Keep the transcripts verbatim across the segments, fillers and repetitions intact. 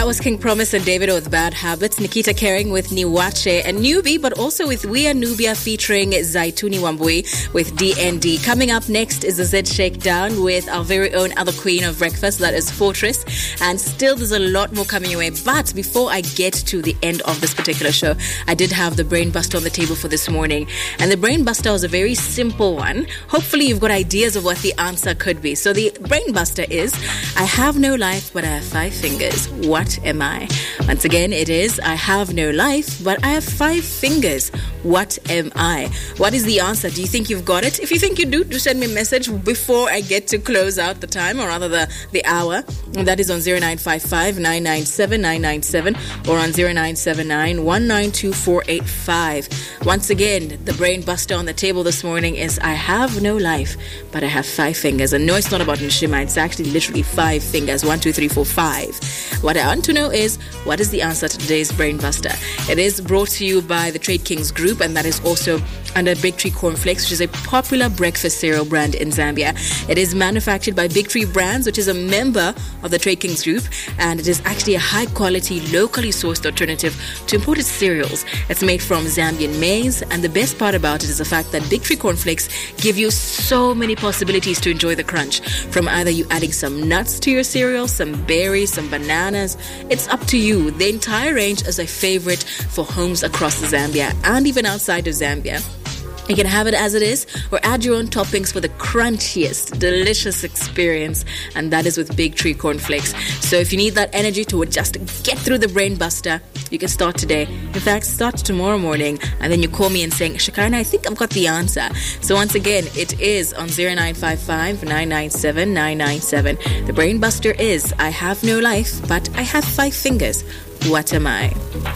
That was King Promise and David with Bad Habits. Nikita Kering with Niwache and Newbie, but also with We Are Nubia featuring Zaituni Wambui with D N D. Coming up next is the Z Shakedown with our very own other queen of breakfast, that is Fortress. And still there's a lot more coming your way. But before I get to the end of this particular show, I did have the Brain Buster on the table for this morning. And the Brain Buster was a very simple one. Hopefully you've got ideas of what the answer could be. So the Brain Buster is, I have no life, but I have five fingers. What am I? Once again, it is, I have no life, but I have five fingers. What am I? What is the answer? Do you think you've got it? If you think you do, do send me a message before I get to close out the time, or rather the, the hour. And that is on zero nine five five, nine nine seven, nine nine seven or on zero nine seven nine, one nine two four eight five. Once again, the Brain Buster on the table this morning is, I have no life, but I have five fingers. And no, it's not about Nshima. It's actually literally five fingers. One, two, three, four, five. What I want to know is, what is the answer to today's Brain Buster? It is brought to you by the Trade Kings Group, and that is also under Big Tree Cornflakes, which is a popular breakfast cereal brand in Zambia. It is manufactured by Big Tree Brands, which is a member of the Trade Kings Group, and it is actually a high-quality, locally sourced alternative to imported cereals. It's made from Zambian maize, and the best part about it is the fact that Big Tree Cornflakes give you so many possibilities to enjoy the crunch. From either you adding some nuts to your cereal, some berries, some bananas, it's up to you. The entire range is a favorite for homes across Zambia and even outside of Zambia. You can have it as it is or add your own toppings for the crunchiest, delicious experience, and that is with Big Tree Cornflakes. So if you need that energy to just get through the Brain Buster, you can start today. In fact, start tomorrow morning, and then you call me and saying, Shekinah, I think I've got the answer. So once again, it is on zero nine five five, nine nine seven, nine nine seven. The Brain Buster is, I have no life, but I have five fingers. What am I?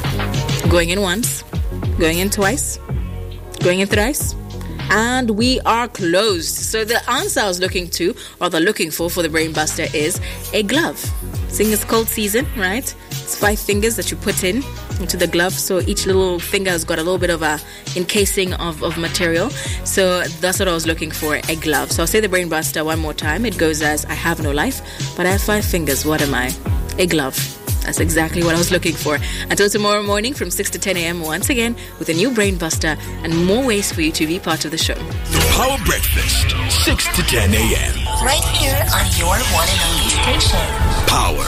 Going in once, going in twice, going in thrice, and we are closed. So the answer I was looking to, or the looking for for the Brain Buster is a glove. Seeing it's cold season, right? It's five fingers that you put in into the glove. So each little finger has got a little bit of a encasing of, of material. So that's what I was looking for, a glove. So I'll say the Brain Buster one more time. It goes as, I have no life, but I have five fingers. What am I? A glove. That's exactly what I was looking for. Until tomorrow morning from six to ten a.m. once again with a new Brain Buster and more ways for you to be part of the show. The Power Breakfast, six to ten a.m. Right here on your one and only station. Power